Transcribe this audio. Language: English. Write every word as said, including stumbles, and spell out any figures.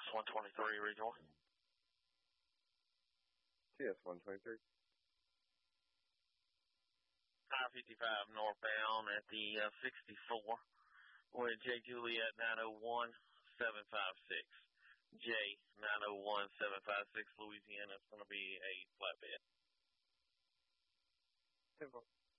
one twenty-three, regional. T S one twenty-three. five fifty-five northbound at the uh, sixty-four with J Juliet nine oh one seven five six. J nine oh one seven five six, Louisiana. It's going to be a flatbed. Simple.